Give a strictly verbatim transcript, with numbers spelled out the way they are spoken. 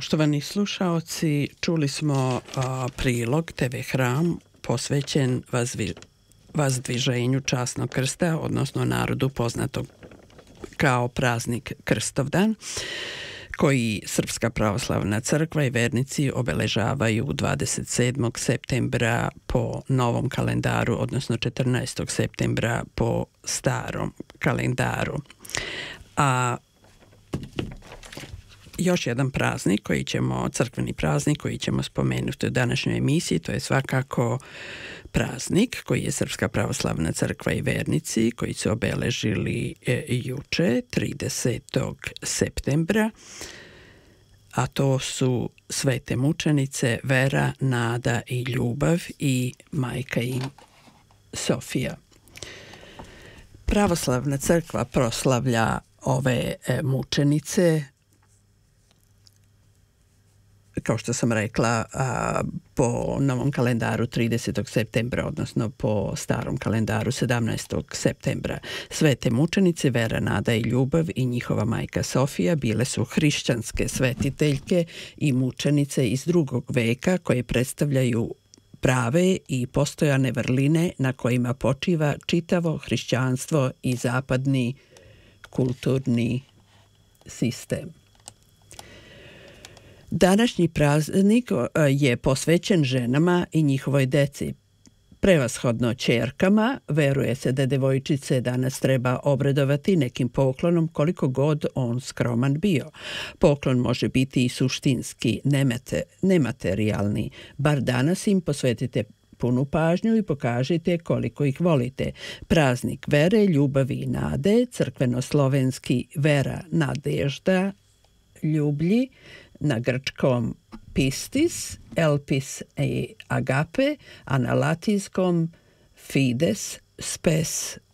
Poštovani slušaoci, čuli smo a, prilog te ve Hram posvećen vazvi, vazdviženju časnog krsta, odnosno narodu poznatog kao praznik Krstovdan, koji Srpska pravoslavna crkva i vernici obeležavaju dvadeset sedmog septembra po novom kalendaru, odnosno četrnaestog septembra po starom kalendaru. A još jedan praznik koji ćemo, crkveni praznik koji ćemo spomenuti u današnjoj emisiji, to je svakako praznik koji je Srpska pravoslavna crkva i vernici koji su obeležili e, juče, tridesetog septembra, a to su svete mučenice Vera, Nada i Ljubav i majka im Sofija. Pravoslavna crkva proslavlja ove e, mučenice, kao što sam rekla, a, po novom kalendaru tridesetog septembra, odnosno po starom kalendaru sedamnaestog septembra. Svete mučenice Vera, Nada i Ljubav i njihova majka Sofija bile su hrišćanske svetiteljke i mučenice iz drugog veka koje predstavljaju prave i postojane vrline na kojima počiva čitavo hrišćanstvo i zapadni kulturni sistem. Današnji praznik je posvećen ženama i njihovoj deci. Prevashodno ćerkama, veruje se da devojčice danas treba obradovati nekim poklonom koliko god on skroman bio. Poklon može biti i suštinski, nemate, nematerijalni, bar danas im posvetite punu pažnju i pokažite koliko ih volite. Praznik vere, ljubavi i nade, crkveno-slovenski vera, nadežda, ljublji, na grčkom pistis, elpis i agape, a na latinskom fides, spes